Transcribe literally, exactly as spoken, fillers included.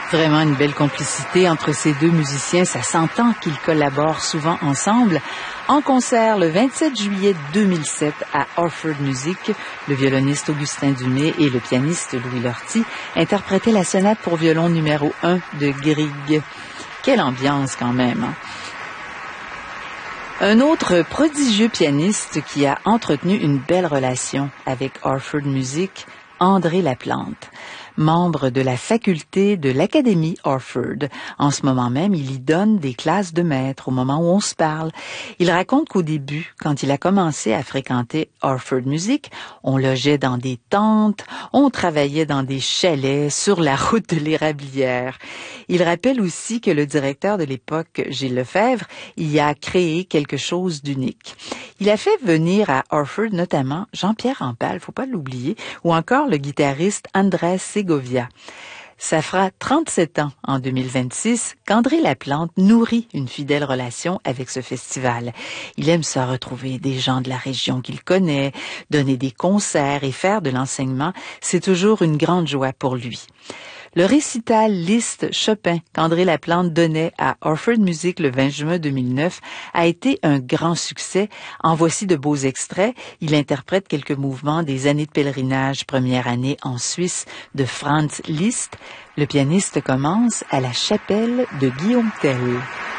Vraiment une belle complicité entre ces deux musiciens. Ça s'entend qu'ils collaborent souvent ensemble. En concert le vingt-sept juillet deux mille sept à Orford Music, le violoniste Augustin Dumay et le pianiste Louis Lortie interprétaient la sonate pour violon numéro un de Grieg. Quelle ambiance quand même, hein? Un autre prodigieux pianiste qui a entretenu une belle relation avec Orford Music, André Laplante, membre de la faculté de l'Académie Orford. En ce moment même, il y donne des classes de maître au moment où on se parle. Il raconte qu'au début, quand il a commencé à fréquenter Orford Music, on logeait dans des tentes, on travaillait dans des chalets sur la route de l'Érablière. Il rappelle aussi que le directeur de l'époque, Gilles Lefebvre, y a créé quelque chose d'unique. Il a fait venir à Orford notamment Jean-Pierre Rampal, faut pas l'oublier, ou encore le guitariste Andrés Segovia. Ça fera trente-sept ans en deux mille vingt-six qu'André Laplante nourrit une fidèle relation avec ce festival. Il aime ça retrouver des gens de la région qu'il connaît, donner des concerts et faire de l'enseignement. C'est toujours une grande joie pour lui. Le récital Liszt Chopin qu'André Laplante donnait à Orford Music le vingt juin deux mille neuf a été un grand succès. En voici de beaux extraits. Il interprète quelques mouvements des années de pèlerinage première année en Suisse de Franz Liszt. Le pianiste commence à la chapelle de Guillaume Tell.